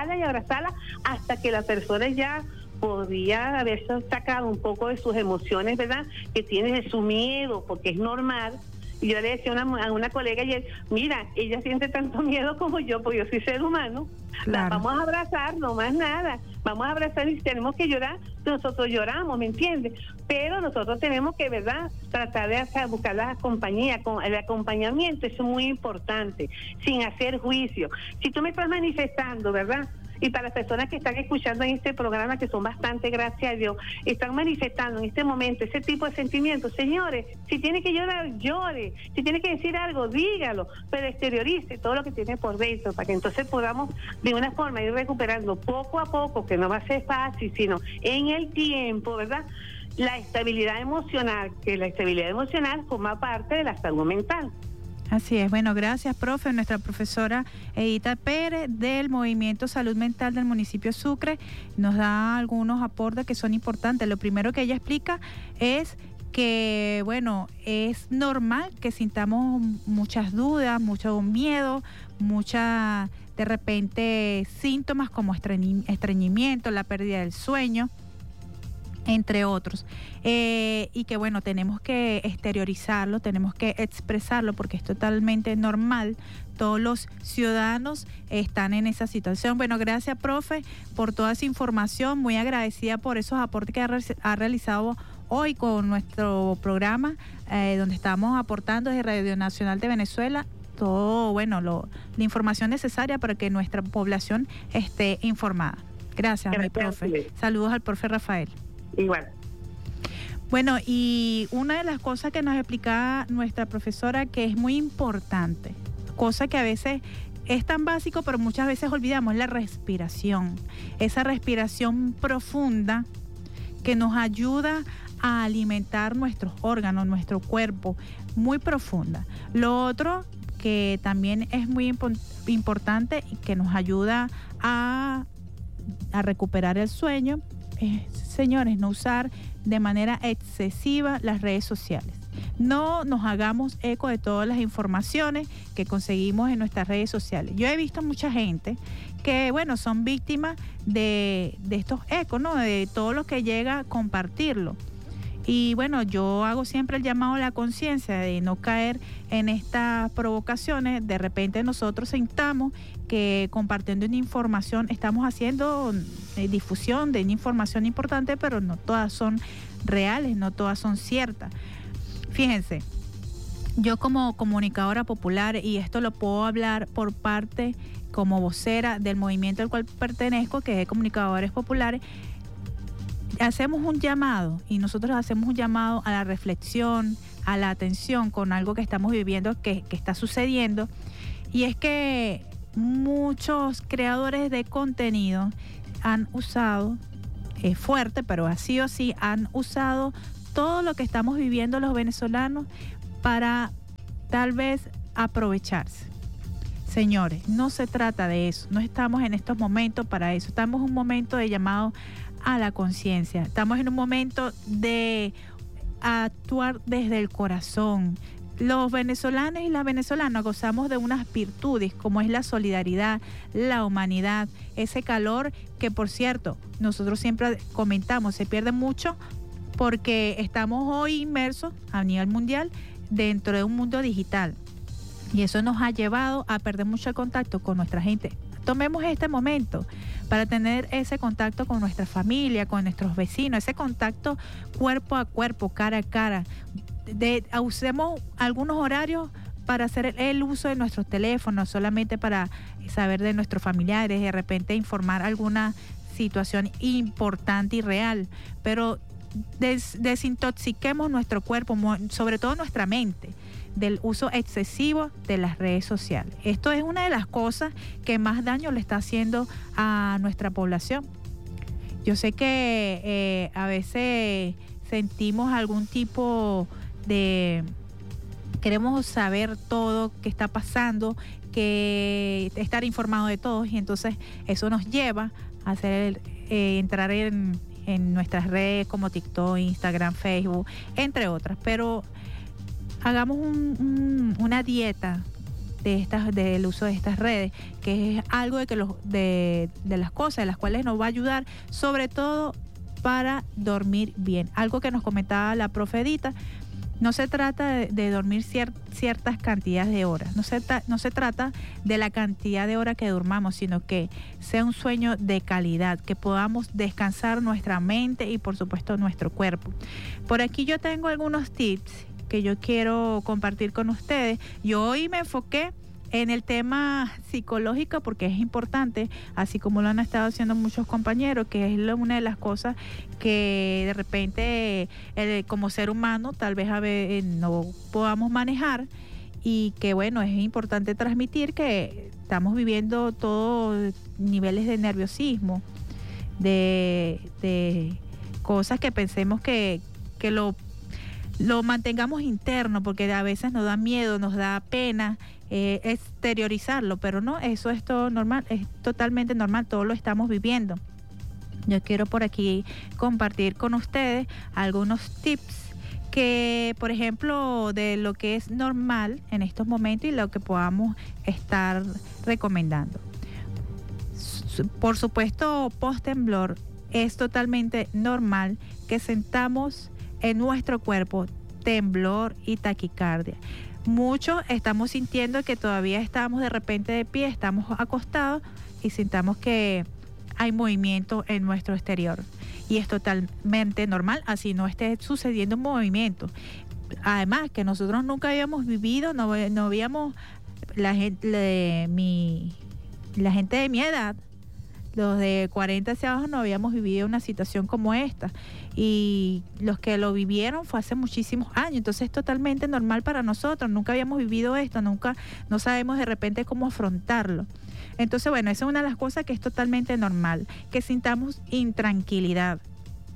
hasta que la persona ya podía haberse sacado un poco de sus emociones, ¿verdad?, que tiene, de su miedo, porque es normal. Y yo le decía a una colega ayer, mira, ella siente tanto miedo como yo, porque yo soy ser humano. Claro. Vamos a abrazar, no más nada. Vamos a abrazar, y si tenemos que llorar, nosotros lloramos, ¿me entiendes? Pero nosotros tenemos que, ¿verdad?, tratar de buscar la compañía, el acompañamiento, eso es muy importante, sin hacer juicio. Si tú me estás manifestando, ¿verdad?, y para las personas que están escuchando en este programa, que son bastante, gracias a Dios, están manifestando en este momento ese tipo de sentimientos, señores, si tiene que llorar, llore, si tiene que decir algo, dígalo, pero exteriorice todo lo que tiene por dentro, para que entonces podamos de una forma ir recuperando poco a poco, que no va a ser fácil, sino en el tiempo, ¿verdad?, la estabilidad emocional, que la estabilidad emocional forma parte de la salud mental. Así es. Bueno, gracias, profe. Nuestra profesora Edita Pérez del Movimiento Salud Mental del municipio de Sucre nos da algunos aportes que son importantes. Lo primero que ella explica es que, bueno, es normal que sintamos muchas dudas, mucho miedo, de repente síntomas como estreñimiento, la pérdida del sueño, entre otros, y que bueno, tenemos que exteriorizarlo, tenemos que expresarlo, porque es totalmente normal. Todos los ciudadanos están en esa situación. Bueno, gracias, profe, por toda esa información, muy agradecida por esos aportes que ha realizado hoy con nuestro programa, donde estamos aportando desde Radio Nacional de Venezuela todo, bueno, la información necesaria para que nuestra población esté informada. Gracias, mi profe. Saludos al profe Rafael. Igual. Bueno, y una de las cosas que nos explicaba nuestra profesora, que es muy importante, cosa que a veces es tan básico, pero muchas veces olvidamos, la respiración. Esa respiración profunda que nos ayuda a alimentar nuestros órganos, nuestro cuerpo, muy profunda. Lo otro que también es muy importante y que nos ayuda a recuperar el sueño es, señores, no usar de manera excesiva las redes sociales. No nos hagamos eco de todas las informaciones que conseguimos en nuestras redes sociales. Yo he visto mucha gente que, bueno, son víctimas de estos ecos, ¿no? De todo lo que llega a compartirlo. Y bueno, yo hago siempre el llamado a la conciencia de no caer en estas provocaciones. De repente nosotros sintamos que compartiendo una información estamos haciendo difusión de una información importante, pero no todas son reales, no todas son ciertas. Fíjense, yo como comunicadora popular, y esto lo puedo hablar por parte como vocera del movimiento al cual pertenezco, que es de Comunicadores Populares, hacemos un llamado, y nosotros hacemos un llamado a la reflexión, a la atención con algo que estamos viviendo, que está sucediendo, y es que muchos creadores de contenido han usado, es fuerte, pero así o sí, han usado todo lo que estamos viviendo los venezolanos para tal vez aprovecharse. Señores, no se trata de eso, no estamos en estos momentos para eso, estamos en un momento de llamado a la conciencia, estamos en un momento de actuar desde el corazón. Los venezolanos y las venezolanas gozamos de unas virtudes como es la solidaridad, la humanidad, ese calor que, por cierto, nosotros siempre comentamos, se pierde mucho porque estamos hoy inmersos a nivel mundial dentro de un mundo digital, y eso nos ha llevado a perder mucho el contacto con nuestra gente. Tomemos este momento para tener ese contacto con nuestra familia, con nuestros vecinos, ese contacto cuerpo a cuerpo, cara a cara. Usemos algunos horarios para hacer el uso de nuestros teléfonos, solamente para saber de nuestros familiares, de repente informar alguna situación importante y real, pero desintoxiquemos nuestro cuerpo, sobre todo nuestra mente, del uso excesivo de las redes sociales. Esto es una de las cosas que más daño le está haciendo a nuestra población. Yo sé que a veces sentimos algún tipo de... Queremos saber todo que está pasando, que estar informado de todos, y entonces eso nos lleva a hacer entrar en nuestras redes como TikTok, Instagram, Facebook, entre otras. Pero hagamos una dieta del uso de estas redes, que es algo de las cosas de las cuales nos va a ayudar, sobre todo para dormir bien. Algo que nos comentaba la profe Edita, no se trata de dormir ciertas cantidades de horas, no se trata de la cantidad de horas que durmamos, sino que sea un sueño de calidad, que podamos descansar nuestra mente y por supuesto nuestro cuerpo. Por aquí yo tengo algunos tips que yo quiero compartir con ustedes. Yo hoy me enfoqué en el tema psicológico porque es importante, así como lo han estado haciendo muchos compañeros, que es una de las cosas que de repente como ser humano tal vez no podamos manejar, y que bueno, es importante transmitir que estamos viviendo todos niveles de nerviosismo, de cosas que pensemos que lo mantengamos interno, porque a veces nos da miedo, nos da pena exteriorizarlo, pero no, eso es todo normal, es totalmente normal, todos lo estamos viviendo. Yo quiero por aquí compartir con ustedes algunos tips que, por ejemplo, de lo que es normal en estos momentos y lo que podamos estar recomendando. Por supuesto, post temblor es totalmente normal que sentamos en nuestro cuerpo temblor y taquicardia. Muchos estamos sintiendo que todavía estamos de repente de pie, estamos acostados y sintamos que hay movimiento en nuestro exterior. Y es totalmente normal, así no esté sucediendo un movimiento. Además, que nosotros nunca habíamos vivido, no habíamos, la gente de mi edad, los de 40 hacia abajo, no habíamos vivido una situación como esta, y los que lo vivieron fue hace muchísimos años, entonces es totalmente normal para nosotros, nunca habíamos vivido esto, no sabemos de repente cómo afrontarlo. Entonces bueno, esa es una de las cosas que es totalmente normal, que sintamos intranquilidad.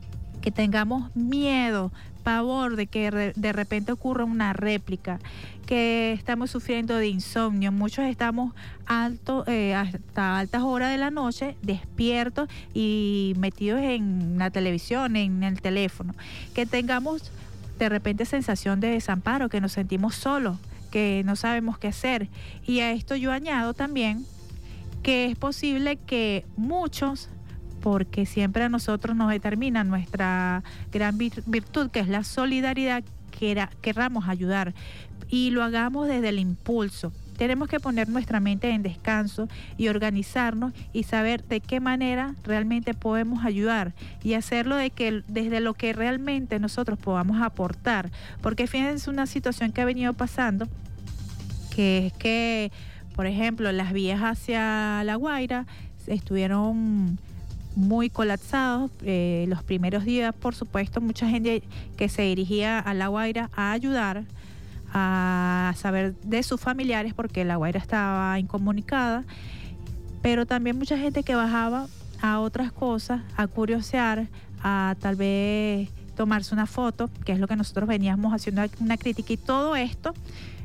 que tengamos miedo, pavor de que de repente ocurra una réplica, que estamos sufriendo de insomnio, muchos estamos hasta altas horas de la noche despiertos y metidos en la televisión, en el teléfono, que tengamos de repente sensación de desamparo, que nos sentimos solos, que no sabemos qué hacer. Y a esto yo añado también que es posible que muchos, porque siempre a nosotros nos determina nuestra gran virtud, que es la solidaridad, querramos ayudar y lo hagamos desde el impulso. Tenemos que poner nuestra mente en descanso y organizarnos y saber de qué manera realmente podemos ayudar y hacerlo desde lo que realmente nosotros podamos aportar. Porque fíjense una situación que ha venido pasando, que es que, por ejemplo, las vías hacia La Guaira estuvieron muy colapsados los primeros días. Por supuesto, mucha gente que se dirigía a La Guaira a ayudar, a saber de sus familiares, porque La Guaira estaba incomunicada, pero también mucha gente que bajaba a otras cosas, a curiosear, a tal vez tomarse una foto, que es lo que nosotros veníamos haciendo una crítica, y todo esto